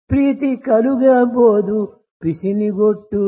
Preethi కలుగబోదు పిసినిగొట్టు.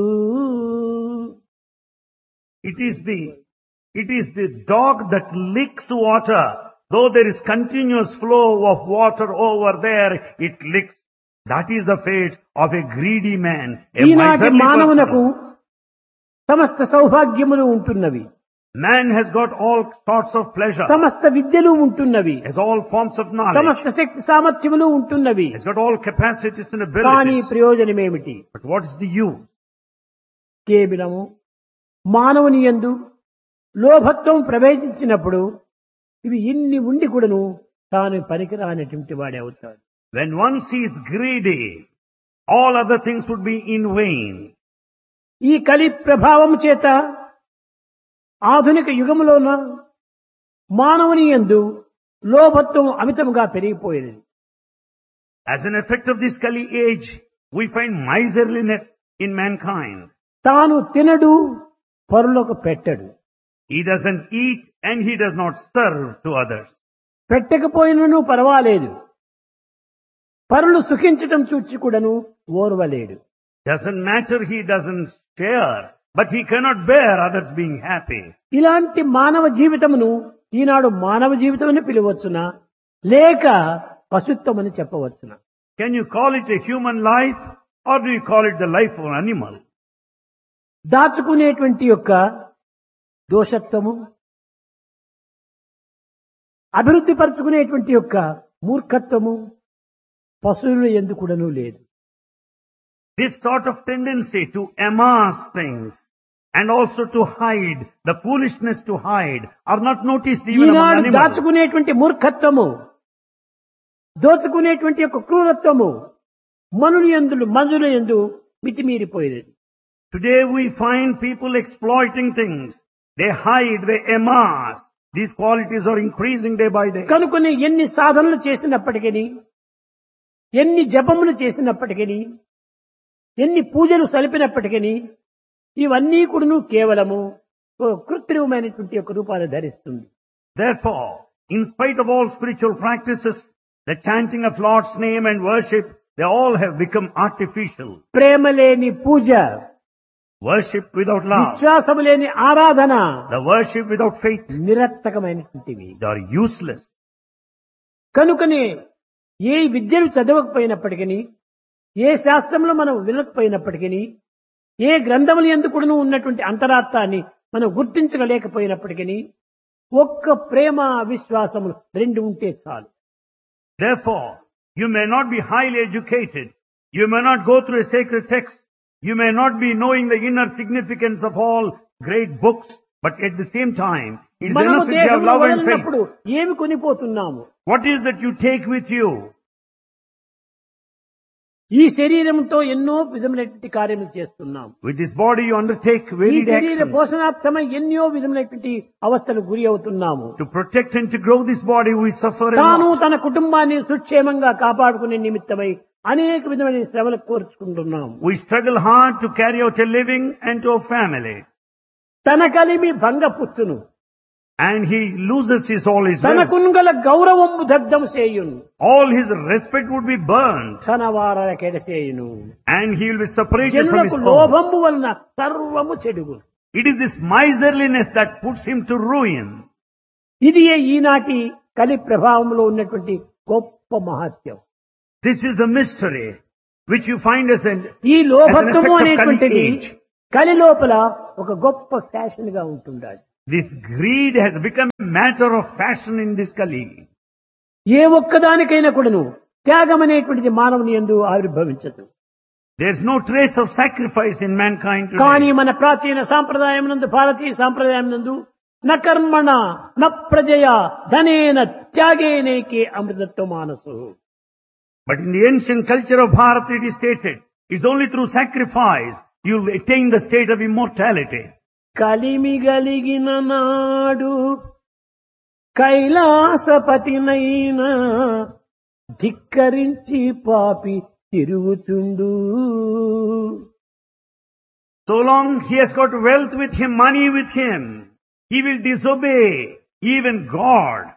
It is the dog that licks water. Though there is continuous flow of water over there, it licks. That is the fate of a greedy man, a ఈనాటి miserly మానవునకు person. సమస్త సౌభాగ్యములు ఉంటున్నవి, Man has got all sorts of pleasure, సమస్త విద్యలు ఉంటున్నవి, has all forms of knowledge, సమస్త శక్తి సామర్థ్యములు ఉంటున్నవి. has got all capacities and కానీ abilities. ప్రయోజనమేమిటి? But what is the use? కేవలము మానవుని యందు లోభత్వం ప్రవేశించినప్పుడు ఇవి ఇన్ని ఉండి కూడాను తాను పనికిరానటువంటి వాడే అవుతాడు. When once he is greedy, all other things would be in vain. ఈ కలి ప్రభావం చేత ఆధునిక యుగములోన మానవుని యందు లోభత్వం అమితంగా పెరిగిపోయినది. As an effect of this Kali age, we find miserliness in mankind. తాను తినడు, పరులకు పెట్టడు. He doesn't eat and he does not serve to others. పెట్టకపోయినను పర్వాలేదు, పరులు సుఖించటం చూచి కూడాను ఓర్వలేడు. Doesn't matter, he doesn't share, but he cannot bear others being happy. ఇలాంటి మానవ జీవితమును ఈనాడు మానవ జీవితం అని పిలవచ్చునా, లేక పశుత్వం అని చెప్పవచ్చునా? Can you call it a human life or do you call it the life of an animal? దాచుకునేటువంటి యొక్క దోషత్వము, అభివృద్ధి పరుచుకునేటువంటి యొక్క మూర్ఖత్వము పశువుల యందు కూడాను లేదు. This sort of tendency to amass things and also to hide, the foolishness to hide, are not noticed even among Eenadu animals. దాచుకునేటువంటి మూర్ఖత్వము, దోచుకునేటువంటి యొక్క క్రూరత్వము మనుల యందు మితిమీరిపోయేది. Today we find people exploiting things. They hide, they amass. These qualities are increasing day by day. కనుకొని ఎన్ని సాధనలు చేసినప్పటికీ, ఎన్ని జపములు చేసినప్పటికీ, ఎన్ని పూజలు సలిపినప్పటికీ ఇవన్నీ కూడాను కేవలము కృత్రిమమైనటువంటి యొక్క రూపాన్ని ధరిస్తుంది. Therefore, in spite of all spiritual practices, the chanting of Lord's name and worship, they all have become artificial. ప్రేమ లేని పూజ, Worship without love, విశ్వాసము లేని ఆరాధన the worship without faith, నిరర్థకమైనటువంటివి. they are useless. కనుకనే ఏ విద్యలు చదవకపోయినప్పటికీ, ఏ శాస్త్రంలో మనం వినకపోయినప్పటికీ, ఏ గ్రంథములు ఎందుకును ఉన్నటువంటి అంతరార్థాన్ని మనం గుర్తించలేకపోయినప్పటికీ, ఒక్క ప్రేమ విశ్వాసములు రెండు ఉంటే చాలు. Therefore, you may not be highly educated, you may not go through a sacred text, you may not be knowing the inner significance of all great books, but at the same time, it is మనము enough if you have దేహమును love and వదిలినప్పుడు faith. ఏమి కొనిపోతున్నాము? What is that you take with you? ఈ శరీరంతో ఎన్నో విధములైనటువంటి కార్యములు చేస్తున్నాం. With this body you undertake ఈ varied శరీర actions. పోషణార్థమై ఎన్నో విధములైనటువంటి అవస్థలు గురి అవుతున్నాము. To protect and to grow this body we suffer a తాను lot. తన కుటుంబాన్ని సుక్షేమంగా కాపాడుకునే నిమిత్తమై అనేక విధమైన శ్రమలు కోర్చుకుంటున్నాం. We struggle hard to carry out a living and to a family. తన కలిమి భంగపుచ్చును, And he loses all his wealth. తనకున్గల గౌరవము దగ్ధం చేయును, All his respect would be burned. తన వారల కెడసేయును. And he will be separated from his జనులకు home. లోభము వలన సర్వము చెడుగు. It is this miserliness that puts him to ruin. ఇది ఈనాటి కలి ప్రభావంలో ఉన్నటువంటి గొప్ప మహత్యం. This is the mystery which you find as an ఈ effect లోభత్వము of అనేటువంటిది Kali age. కలి లోపల ఒక గొప్ప ఫ్యాషన్ గా ఉంటుండాలి. This greed has become a matter of fashion in this Kali. ఏ ఒక్కదానికైనా కూడాను త్యాగం అనేటువంటిది మానవుని యందు ఆవిర్భవించదు. There is no trace of sacrifice in mankind కానీ today. మన ప్రాచీన సాంప్రదాయం నందు, భారతీయ సాంప్రదాయం నందు న కర్మణ న ప్రజయ ధనేన త్యాగేనేకే అమృతత్వ మానసు. But in the ancient culture of Bharat it is stated, it's only through sacrifice you will attain the state of immortality. కలిమి గలిగిన నాడు కైలాసపతినైన ధిక్కరించి పాపి తిరుగుతుండు. So long he has got wealth with him, money with him, he will disobey even God.